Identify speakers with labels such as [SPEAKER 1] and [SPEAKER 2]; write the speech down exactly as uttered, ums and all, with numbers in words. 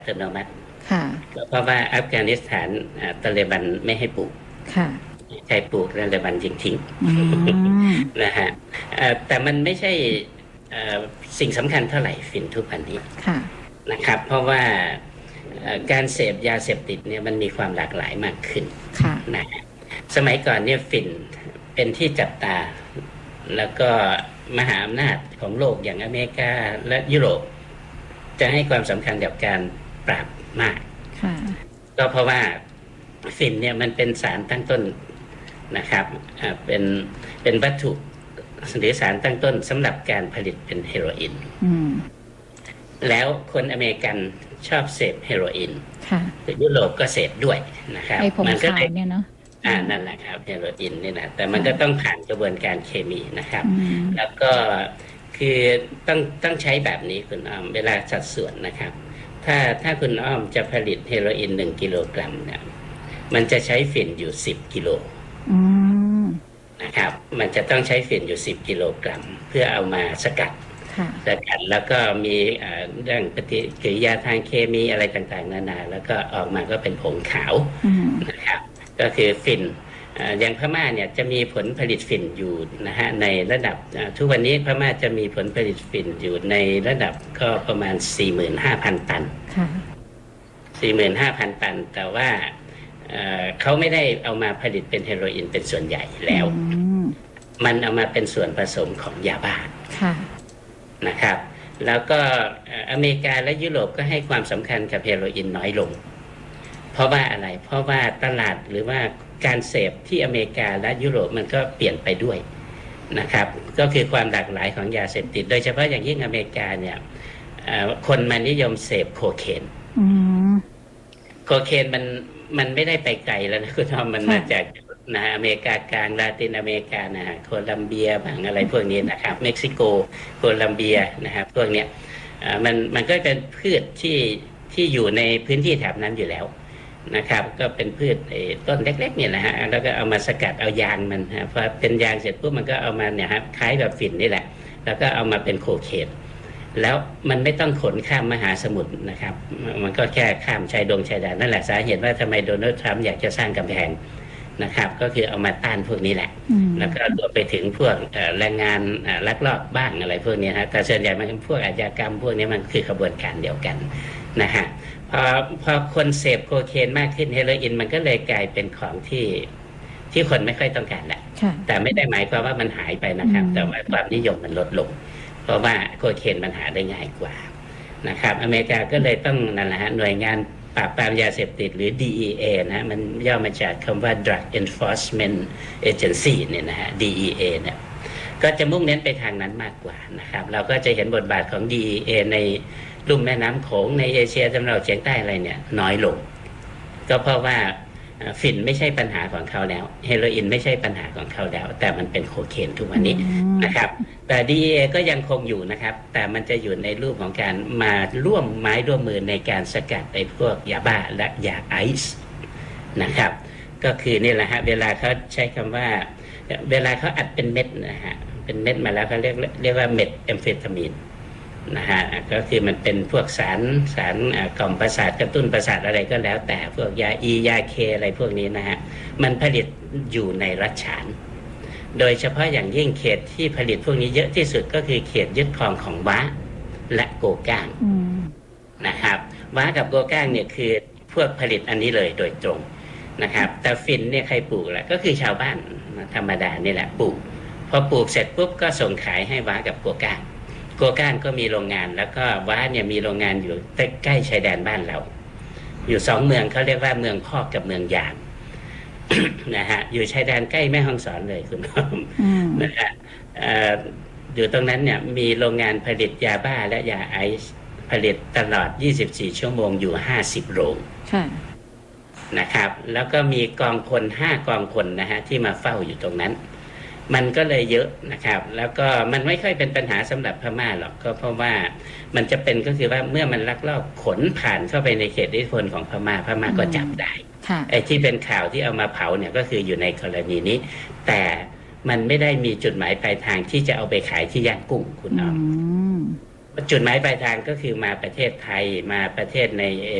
[SPEAKER 1] อัตโนมัติ
[SPEAKER 2] ค่ะ
[SPEAKER 1] เพราะว่าอัฟกานิสถานตาลิบันไม่ให้ปลูก
[SPEAKER 2] ค่ะ
[SPEAKER 1] ใครปลูกตาลิบันทิ้งทิ้งนะฮะแต่มันไม่ใช่สิ่งสำคัญเท่าไหร่ฝิ่นทุกวันนี้นะครับเพราะว่าการเสพยาเสพติดเนี่ยมันมีความหลากหลายมากขึ้นนะสมัยก่อนเนี่ยฝิ่นเป็นที่จับตาแล้วก็มหาอำนาจของโลกอย่างอเมริกาและยุโรปจะให้ความสำคัญกับการปราบมากก็เพราะว่าฝิ่นเนี่ยมันเป็นสารตั้งต้นนะครับเป็นเป็นวัตถุหรือสารตั้งต้นสำหรับการผลิตเป็นเฮโรอีนแล้วคนอเมริกันชอบเสพเฮโรอีนยุโรปก็เสพด้วยนะครับ
[SPEAKER 2] มันก็เลยเนี่ยเนาะ
[SPEAKER 1] อ่านั่นแหละครับเฮโรอีนนี่นะแต่มันก็ต้องผ่านกระบวนการเคมีนะครับแล้วก็คือต้องต้องใช้แบบนี้คุณอ้อมเวลาสัดส่วนนะครับถ้าถ้าคุณอ้อมจะผลิตเฮโรอีนหนึ่งกิโลกรัมเนี่ยมันจะใช้ฝิ่นอยู่สิบกิโลนะครับมันจะต้องใช้ฝิ่นอยู่สิบกิโลกรัมเพื่อเอามาสกัดสกัดแล้วก็มีเรื่องปฏิกิริยาทางเคมีอะไรต่างๆนานาแล้วก็ออกมาก็เป็นผงขาวนะครับก็คือฝิ่นอย่างพม่าเนี่ยจะมีผลผลิตฝิ่นอยู่นะฮะในระดับทุกวันนี้พม่าจะมีผลผลิตฝิ่นอยู่ในระดับก็ประมาณ สี่หมื่นห้าพัน ตัน สี่หมื่นห้าพัน ตันแต่ว่าเขาไม่ได้เอามาผลิตเป็นเฮโรอีนเป็นส่วนใหญ่แล้วมันเอามาเป็นส่วนผสมของยาบ้านะครับแล้วก็อเมริกาและยุโรปก็ให้ความสำคัญกับเฮโรอีนน้อยลงเพราะว่าอะไรเพราะว่าตลาดหรือว่าการเสพที่อเมริกาและยุโรปมันก็เปลี่ยนไปด้วยนะครับก็คือความหลากหลายของยาเสพติดโดยเฉพาะอย่างยิ่งอเมริกาเนี่ยคนมานิยมเสพโคเคนโคเคนมันมันไม่ได้ไปไกลแล้วนะคุณทอมมันมาจากนะอเมริกากลางลาตินอเมริกานะฮะโคลัมเบียบางอะไรพวกนี้นะครับเม็กซิโกโคลัมเบียนะครับพวกเนี้ยมันมันก็เป็นพืชที่ที่อยู่ในพื้นที่แถบนั้นอยู่แล้วนะครับก็เป็นพืชต้นเล็กๆเนี่ยนะฮะแล้วก็เอามาสกัดเอายางมันฮะพอเป็นยางเสร็จปุ๊บมันก็เอามาเนี่ยครับคล้ายแบบฝิ่นนี่แหละแล้วก็เอามาเป็นโคเคนแล้วมันไม่ต้องขนข้ามมหาสมุทรนะครับมันก็แค่ข้ามชายดงชายแดนนั่นแหละสาเหตุว่าทำไมโดนัลด์ทรัมป์อยากจะสร้างกำแพงนะครับก็คือเอามาต้านพวกนี้แหละแล้วก็รวมไปถึงพวกแรงงานลักลอบบ้างอะไรพวกนี้นะแต่ส่วนใหญ่มันพวกอาชญากรรมพวกนี้มันคือขบวนการเดียวกันนะฮะพอพอคนเสพโคเคนมากขึ้นเฮโรอีนมันก็เลยกลายเป็นของที่ที่คนไม่ค่อยต้องการแหละแต่ไม่ได้หมายความว่ามันหายไปนะครับแต่ว่าความนิยมมันลดลงเพราะว่าโคเคนมันหาได้ง่ายกว่านะครับอเมริกาก็เลยต้องนั่นแหละฮะหน่วยงานปราบปรามยาเสพติดหรือ ดี อี เอ นะมันย่อมาจากคำว่า Drug Enforcement Agency เนี่ยนะฮะ ดี อี เอ เนี่ยก็จะมุ่งเน้นไปทางนั้นมากกว่านะครับเราก็จะเห็นบทบาทของ ดี อี เอ ในลุ่มแม่น้ำโขงในเอเชียตะวันออกเฉียงใต้อะไรเนี่ยน้อยลงก็เพราะว่าฝิ่นไม่ใช่ปัญหาของเขาแล้วเฮโรอีนไม่ใช่ปัญหาของเขาแล้วแต่มันเป็นโคเคนทุกวันนี้นะครับแต่ ดี อี เอ ก็ยังคงอยู่นะครับแต่มันจะอยู่ในรูปของการมาร่วมไม้ร่วมมือในการสกัดไอ้พวกยาบ้าและยาไอซ์นะครับก็คือนี่แหละฮะเวลาเขาใช้คำว่าเวลาเขาอัดเป็นเม็ดนะฮะเป็นเม็ดมาแล้วเขาเรียกเรียกว่าเม็ดแอมเฟตามีนนะฮะก็คือมันเป็นพวกสารสารกล่อมประสาทกระตุ้นประสาทอะไรก็แล้วแต่พวกยาอียาเคอะไรพวกนี้นะฮะมันผลิตอยู่ในรัฐฉานโดยเฉพาะอย่างยิ่งเขตที่ผลิตพวกนี้เยอะที่สุดก็คือเขตยึดครองของว้าและโกก้างนะครับว้ากับโกก้างเนี่ยคือพวกผลิตอันนี้เลยโดยตรงนะครับแต่ฝิ่นเนี่ยใครปลูกแหละก็คือชาวบ้านธรรมดานี่แหละปลูกพอปลูกเสร็จปุ๊บก็ส่งขายให้ว้ากับโกก้างโกก้านก็มีโรงงานแล้วก็ว้าเนี่ยมีโรงงานอยู่ใกล้ชายแดนบ้านเราอยู่สองเมืองเขาเรียกว่าเมืองพอกกับเมืองยาง นะฮะอยู่ชายแดนใกล้แม่ฮ่องสอนเลยคุณผู้ชมนะฮะอยู่ตรงนั้นเนี่ยมีโรงงานผลิตยาบ้าและยาไอซ์ผลิตตลอดยี่สิบสี่ชั่วโมงอยู่ห้าสิบโรงนะครับแล้วก็มีกองพลห้ากองพลนะฮะที่มาเฝ้าอยู่ตรงนั้นมันก็เลยเยอะนะครับแล้วก็มันไม่ค่อยเป็นปัญหาสำหรับพม่าหรอกก็เพราะว่ามันจะเป็นก็คือว่าเมื่อมันลักลอบขนผ่านเข้าไปในเขตอิทธิพลของพม่าพม่าก็จับได้ไอ้ที่เป็นข่าวที่เอามาเผาเนี่ยก็คืออยู่ในกรณีนี้แต่มันไม่ได้มีจุดหมายปลายทางที่จะเอาไปขายที่ย่างกุ้งคุณอ้อมจุดหมายปลายทางก็คือมาประเทศไทยมาประเทศใน